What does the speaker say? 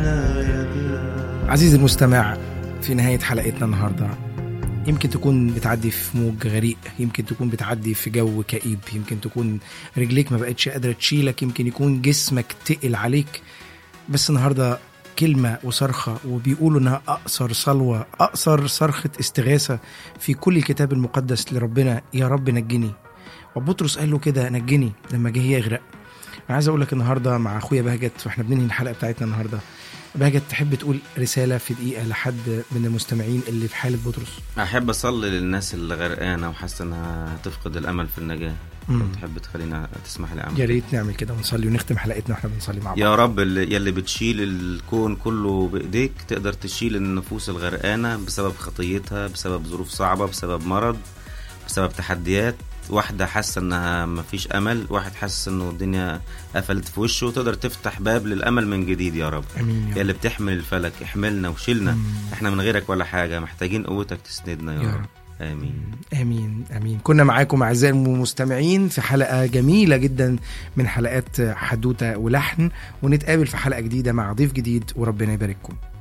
عزيزي المستمع، في نهاية حلقتنا النهاردة يمكن تكون بتعدي في موج غريق، يمكن تكون بتعدي في جو كئيب، يمكن تكون رجليك ما بقتش قادرة تشيلك، يمكن يكون جسمك تقل عليك. بس النهاردة كلمة وصرخة، وبيقولوا انها اقصر صلوة، اقصر صرخة استغاثة في كل الكتاب المقدس لربنا: يا رب نجني. وبطرس قال له كده: نجني، لما جه يغرق. انا عايز اقول لك النهارده مع اخويا بهجت واحنا بننهي الحلقة بتاعتنا النهارده، بهجت تحب تقول رسالة في دقيقة لحد من المستمعين اللي في حالة بطرس؟ أحب أصلي للناس اللي غرقانة وحاسة أنها تفقد الأمل في النجاة. تحب تخلينا تسمح لي أعمل؟ يا ريت نعمل كده ونصلي ونختم حلقتنا واحنا بنصلي مع بعض. يا رب يلي بتشيل الكون كله بإيديك، تقدر تشيل النفوس الغرقانة بسبب خطيتها، بسبب ظروف صعبة، بسبب مرض، بسبب تحديات. واحدة حاسة انها مفيش امل، واحد حاسس انه الدنيا قفلت في وشه، وتقدر تفتح باب للامل من جديد. يا رب يا اللي بتحمل الفلك، احملنا وشيلنا. احنا من غيرك ولا حاجة، محتاجين قوتك تسندنا يا رب. آمين آمين آمين. كنا معاكم أعزائي المستمعين في حلقة جميلة جدا من حلقات حدوتة ولحن، ونتقابل في حلقة جديدة مع ضيف جديد، وربنا يبارككم.